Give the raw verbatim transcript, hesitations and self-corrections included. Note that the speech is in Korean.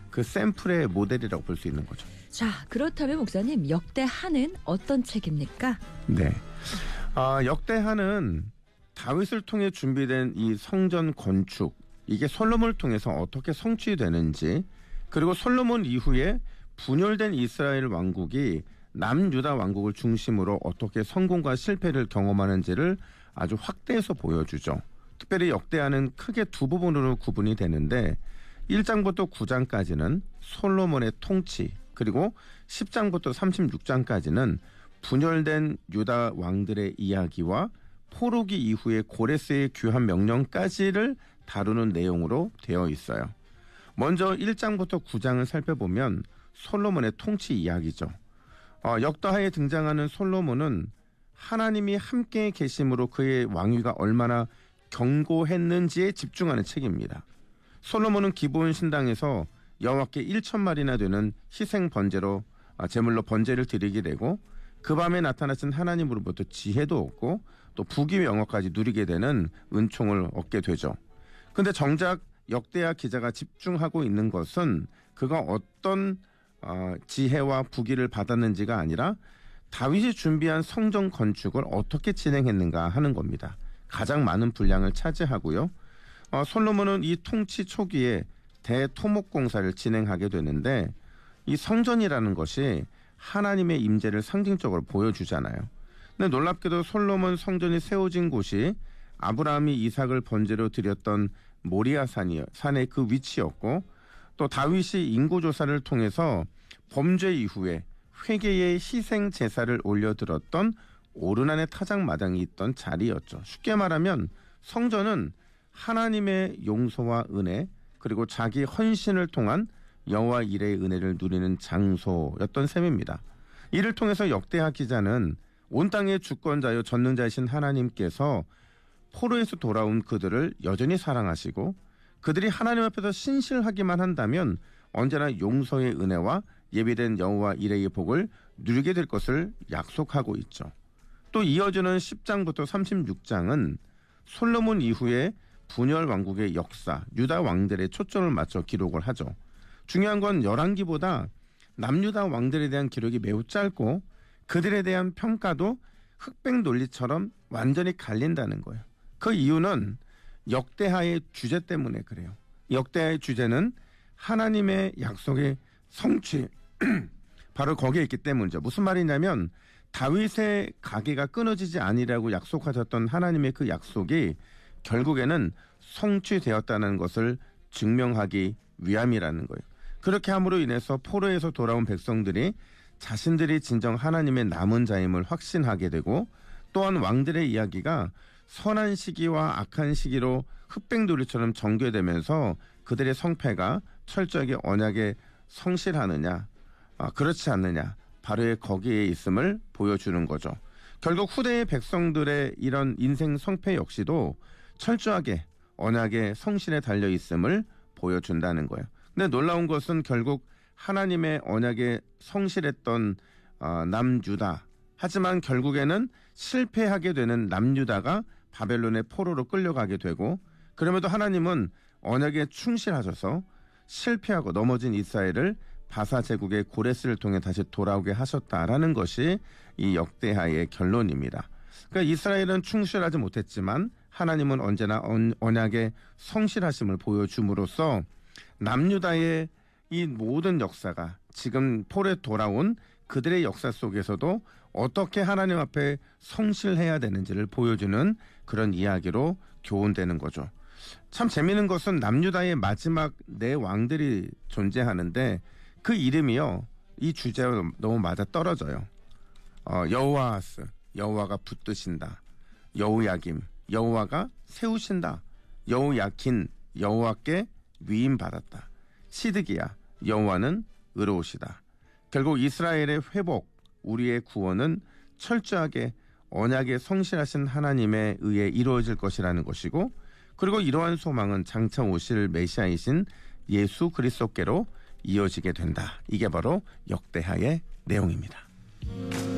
그 샘플의 모델이라고 볼 수 있는 거죠. 자, 그렇다면 목사님, 역대하는 어떤 책입니까? 네, 아, 역대하는 다윗을 통해 준비된 이 성전 건축, 이게 솔로몬을 통해서 어떻게 성취되는지, 그리고 솔로몬 이후에 분열된 이스라엘 왕국이 남유다 왕국을 중심으로 어떻게 성공과 실패를 경험하는지를 아주 확대해서 보여주죠. 특별히 역대하는 크게 두 부분으로 구분이 되는데 일 장부터 구 장까지는 솔로몬의 통치, 그리고 십 장부터 삼십육 장까지는 분열된 유다 왕들의 이야기와 포로기 이후의 고레스의 귀환 명령까지를 다루는 내용으로 되어 있어요. 먼저 일 장부터 구 장을 살펴보면 솔로몬의 통치 이야기죠. 어, 역다하에 등장하는 솔로몬은 하나님이 함께 계심으로 그의 왕위가 얼마나 견고했는지에 집중하는 책입니다. 솔로몬은 기브온 신당에서 여호와께 일천 마리나 되는 희생 번제로 아, 제물로 번제를 드리게 되고 그 밤에 나타나신 하나님으로부터 지혜도 얻고 또 부귀영화까지 누리게 되는 은총을 얻게 되죠. 근데 정작 역대하 기자가 집중하고 있는 것은 그가 어떤 어, 지혜와 부귀를 받았는지가 아니라 다윗이 준비한 성전 건축을 어떻게 진행했는가 하는 겁니다. 가장 많은 분량을 차지하고요. 어, 솔로몬은 이 통치 초기에 대토목공사를 진행하게 되는데 이 성전이라는 것이 하나님의 임재를 상징적으로 보여주잖아요. 근데 놀랍게도 솔로몬 성전이 세워진 곳이 아브라함이 이삭을 번제로 드렸던 모리아 산이 산의 그 위치였고, 또 다윗이 인구조사를 통해서 범죄 이후에 회개의 희생 제사를 올려드렸던 오르난의 타작마당이 있던 자리였죠. 쉽게 말하면 성전은 하나님의 용서와 은혜, 그리고 자기 헌신을 통한 여호와 일의 은혜를 누리는 장소였던 셈입니다. 이를 통해서 역대하 기자는 온 땅의 주권자요 전능자이신 하나님께서 포로에서 돌아온 그들을 여전히 사랑하시고 그들이 하나님 앞에서 신실하기만 한다면 언제나 용서의 은혜와 예비된 여호와 일의 복을 누리게 될 것을 약속하고 있죠. 또 이어지는 십 장부터 삼십육 장은 솔로몬 이후에 분열 왕국의 역사, 유다 왕들의 초점을 맞춰 기록을 하죠. 중요한 건 열왕기보다 남유다 왕들에 대한 기록이 매우 짧고 그들에 대한 평가도 흑백 논리처럼 완전히 갈린다는 거예요. 그 이유는 역대하의 주제 때문에 그래요. 역대하의 주제는 하나님의 약속의 성취, 바로 거기에 있기 때문이죠. 무슨 말이냐면 다윗의 가계가 끊어지지 아니라고 약속하셨던 하나님의 그 약속이 결국에는 성취되었다는 것을 증명하기 위함이라는 거예요. 그렇게 함으로 인해서 포로에서 돌아온 백성들이 자신들이 진정 하나님의 남은 자임을 확신하게 되고, 또한 왕들의 이야기가 선한 시기와 악한 시기로 흑백놀이처럼 전개되면서 그들의 성패가 철저하게 언약에 성실하느냐, 아, 그렇지 않느냐, 바로 거기에 있음을 보여주는 거죠. 결국 후대의 백성들의 이런 인생 성패 역시도 철저하게 언약의 성실에 달려있음을 보여준다는 거예요. 근데 놀라운 것은 결국 하나님의 언약에 성실했던 어, 남유다, 하지만 결국에는 실패하게 되는 남유다가 바벨론의 포로로 끌려가게 되고, 그럼에도 하나님은 언약에 충실하셔서 실패하고 넘어진 이스라엘을 바사 제국의 고레스를 통해 다시 돌아오게 하셨다라는 것이 이 역대하의 결론입니다. 그러니까 이스라엘은 충실하지 못했지만 하나님은 언제나 언약의 성실하심을 보여줌으로써 남유다의 이 모든 역사가 지금 포로에 돌아온 그들의 역사 속에서도 어떻게 하나님 앞에 성실해야 되는지를 보여주는 그런 이야기로 교훈되는 거죠. 참 재미있는 것은 남유다의 마지막 네 왕들이 존재하는데 그 이름이요, 이 주제와 너무 맞아 떨어져요. 어, 여호와하스, 여호와가 붙드신다. 여호야김, 여호와가 세우신다. 여호야킨, 여호와께 위임받았다. 시드기야, 여호와는 의로우시다. 결국 이스라엘의 회복, 우리의 구원은 철저하게 언약에 성실하신 하나님에 의해 이루어질 것이라는 것이고, 그리고 이러한 소망은 장차 오실 메시아이신 예수 그리스도께로 이어지게 된다. 이게 바로 역대하의 내용입니다.